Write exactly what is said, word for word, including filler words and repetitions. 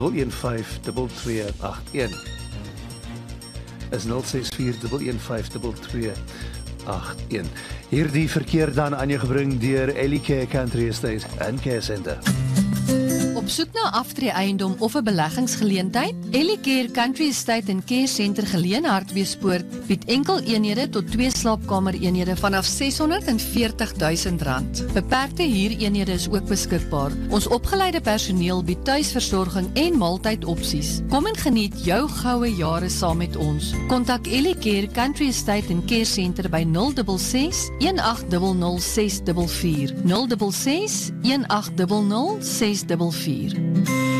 een vyf twee twee agt een. Is nul ses vier een een vyf twee twee agt een. Hierdie verkeer dan aan jou gebring deur Ellie Care Country Estate en Care Center. Op soek na aftreeeiendom of 'n beleggingsgeleentheid? Ellie Care Country Estate en Care Center Geleen Hartbeespoort bied enkel eenhede tot twee slaapkamer eenhede vanaf seshonderd en veertig duisend rand. Beperkte huureenhede is ook beskikbaar. Ons opgeleide personeel bied tuisversorging en maaltydopsies. Kom en geniet jou goue jare saam met ons. Kontak Ellie Care Country Estate en Care Center by nul ses ses een agt nul nul ses vier vier nul ses ses een agt nul nul ses vier vier.